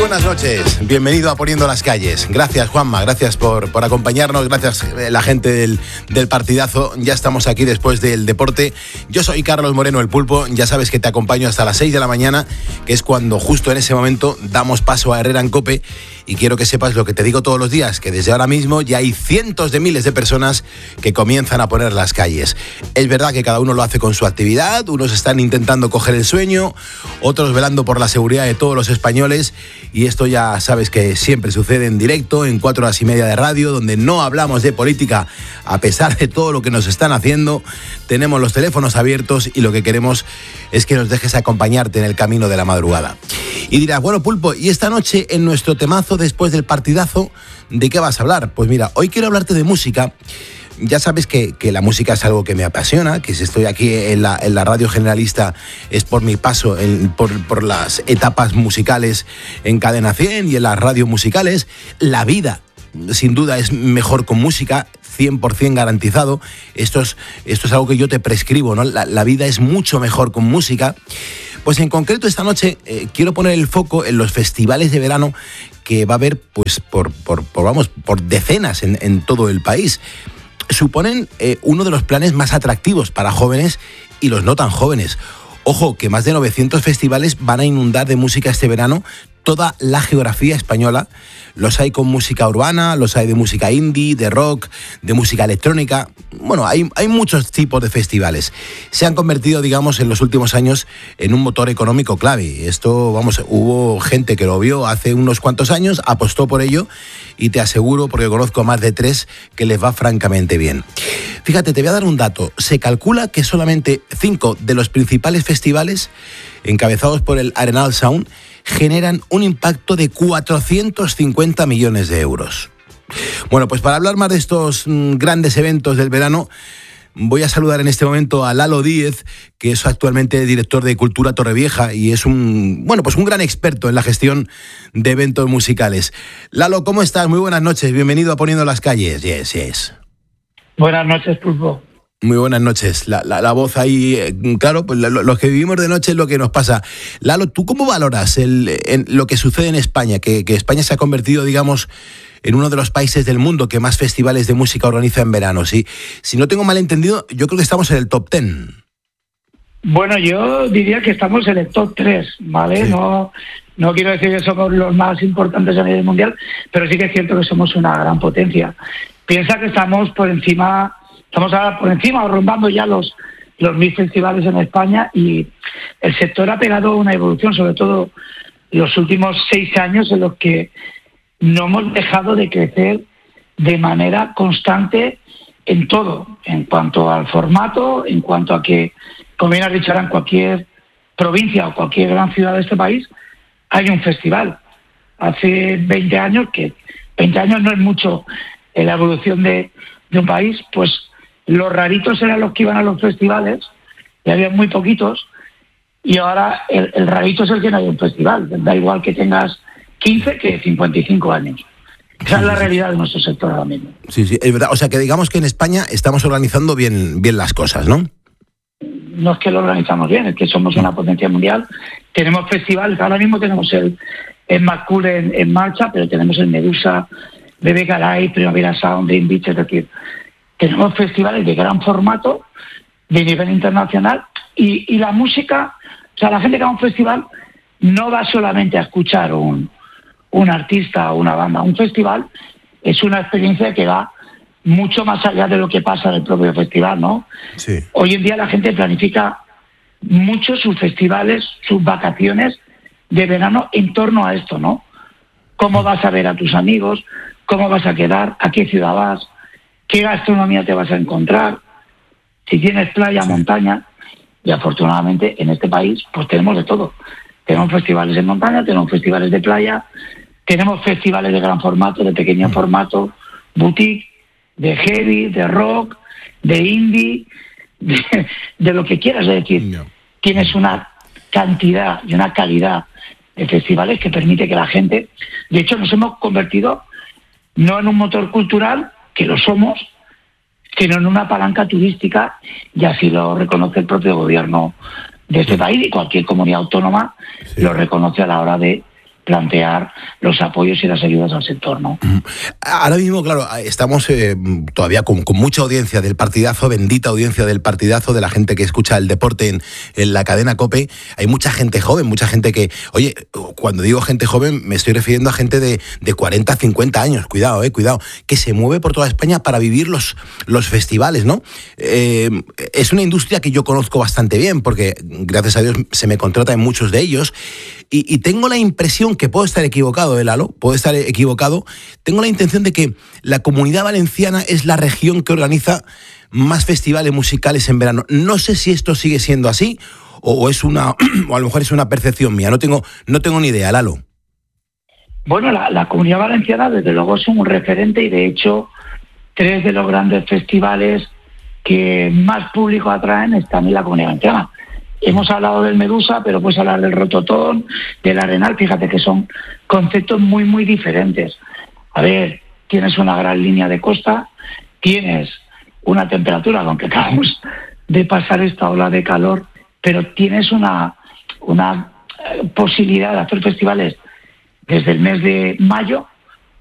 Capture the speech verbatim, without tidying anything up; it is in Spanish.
buenas noches, bienvenido a Poniendo las Calles. Gracias, Juanma, gracias por, por acompañarnos, gracias la gente del, del partidazo. Ya estamos aquí después del deporte. Yo soy Carlos Moreno, el Pulpo, ya sabes que te acompaño hasta las seis de la mañana, que es cuando justo en ese momento damos paso a Herrera en COPE. Y quiero que sepas lo que te digo todos los días, que desde ahora mismo ya hay cientos de miles de personas que comienzan a poner las calles. Es verdad que cada uno lo hace con su actividad, unos están intentando coger el sueño, otros velando por la seguridad de todos los españoles, y esto ya sabes que siempre sucede en directo, en cuatro horas y media de radio, donde no hablamos de política a pesar de todo lo que nos están haciendo. Tenemos los teléfonos abiertos y lo que queremos es que nos dejes acompañarte en el camino de la madrugada. Y dirás, bueno, Pulpo, ¿y esta noche en nuestro temazo después del partidazo, de qué vas a hablar? Pues mira, hoy quiero hablarte de música. Ya sabes que, que la música es algo que me apasiona, que si estoy aquí en la, en la radio generalista es por mi paso, en, por, por las etapas musicales en Cadena cien y en las radios musicales. La vida, sin duda, es mejor con música, cien por ciento garantizado. Esto es, esto es algo que yo te prescribo, ¿no? La, la vida es mucho mejor con música. Pues en concreto esta noche eh, quiero poner el foco en los festivales de verano que va a haber pues por, por, por, vamos, por decenas en, en todo el país. Suponen eh, uno de los planes más atractivos para jóvenes y los no tan jóvenes. Ojo, que más de novecientos festivales van a inundar de música este verano toda la geografía española. Los hay con música urbana, los hay de música indie, de rock, de música electrónica. Bueno, hay, hay muchos tipos de festivales. Se han convertido, digamos, en los últimos años en un motor económico clave. Esto, vamos, hubo gente que lo vio hace unos cuantos años, apostó por ello y te aseguro, porque conozco más de tres, que les va francamente bien. Fíjate, te voy a dar un dato. Se calcula que solamente cinco de los principales festivales, encabezados por el Arenal Sound, generan un impacto de cuatrocientos cincuenta millones de euros. Bueno, pues para hablar más de estos mmm, grandes eventos del verano, voy a saludar en este momento a Lalo Díez, que es actualmente director de Cultura Torrevieja y es un, bueno, pues un gran experto en la gestión de eventos musicales. Lalo, ¿cómo estás? Muy buenas noches, bienvenido a Poniendo las Calles. Yes, yes. Buenas noches, Pulpo. Muy buenas noches. La, la, la voz ahí, eh, claro, pues lo, los que vivimos de noche es lo que nos pasa. Lalo, ¿tú cómo valoras el, en lo que sucede en España? Que, que España se ha convertido, digamos, en uno de los países del mundo que más festivales de música organiza en verano. ¿Sí? Si no tengo mal entendido, yo creo que estamos en el top ten. Bueno, yo diría que estamos en el top tres, ¿vale? Sí. No, no quiero decir que somos los más importantes a nivel mundial, pero sí que es cierto que somos una gran potencia. Piensa que estamos por encima... Estamos ahora por encima, rondando ya los los mil festivales en España, y el sector ha pegado una evolución, sobre todo los últimos seis años, en los que no hemos dejado de crecer de manera constante en todo, en cuanto al formato, en cuanto a que, como bien has dicho, ahora en cualquier provincia o cualquier gran ciudad de este país hay un festival. Hace veinte años, que veinte años no es mucho en la evolución de, de un país, pues los raritos eran los que iban a los festivales, y había muy poquitos, y ahora el, el rarito es el que no hay un festival. Da igual que tengas quince que cincuenta y cinco años. Esa es la realidad de nuestro sector ahora mismo. Sí, sí, es verdad. O sea, que digamos que en España estamos organizando bien, bien las cosas, ¿no? No es que lo organizamos bien, es que somos una potencia mundial. Tenemos festivales, ahora mismo tenemos el, el Mad Cool en, en marcha, pero tenemos el Medusa, Bebe Garay, Primavera Sound, Dream Beach, es decir, tenemos festivales de gran formato, de nivel internacional, y, y la música, o sea, la gente que va a un festival no va solamente a escuchar un, un artista o una banda. Un festival es una experiencia que va mucho más allá de lo que pasa en el propio festival, ¿no? Sí. Hoy en día la gente planifica mucho sus festivales, sus vacaciones de verano en torno a esto, ¿no? ¿Cómo vas a ver a tus amigos? ¿Cómo vas a quedar? ¿A qué ciudad vas? ¿Qué gastronomía te vas a encontrar? Si tienes playa, sí, montaña. Y afortunadamente en este país pues tenemos de todo. Tenemos festivales en montaña, tenemos festivales de playa, tenemos festivales de gran formato, de pequeño formato, boutique, de heavy, de rock, de indie, de, de lo que quieras. Es decir, no. Tienes una cantidad y una calidad de festivales que permite que la gente... De hecho, nos hemos convertido no en un motor cultural, que lo somos, sino en una palanca turística, y así lo reconoce el propio gobierno de este país, y cualquier comunidad autónoma sí. lo reconoce a la hora de plantear los apoyos y las ayudas al sector, ¿no? Ahora mismo, claro, estamos eh, todavía con, con mucha audiencia del partidazo, bendita audiencia del partidazo, de la gente que escucha el deporte en, en la cadena COPE. Hay mucha gente joven, mucha gente que... Oye, cuando digo gente joven, me estoy refiriendo a gente de, de cuarenta, cincuenta años, cuidado, eh, cuidado, que se mueve por toda España para vivir los, los festivales, ¿no? Eh, es una industria que yo conozco bastante bien, porque gracias a Dios se me contrata en muchos de ellos, y, y tengo la impresión, que puedo estar equivocado, ¿eh, Lalo? Puedo estar equivocado. Tengo la intención de que la Comunidad Valenciana es la región que organiza más festivales musicales en verano. No sé si esto sigue siendo así o, o es una, o a lo mejor es una percepción mía. No tengo, no tengo ni idea, Lalo. Bueno, la, la Comunidad Valenciana desde luego es un referente y de hecho tres de los grandes festivales que más público atraen están en la Comunidad Valenciana. Hemos hablado del Medusa, pero puedes hablar del Rototón, del Arenal, fíjate que son conceptos muy, muy diferentes. A ver, tienes una gran línea de costa, tienes una temperatura, aunque acabamos de pasar esta ola de calor, pero tienes una, una posibilidad de hacer festivales desde el mes de mayo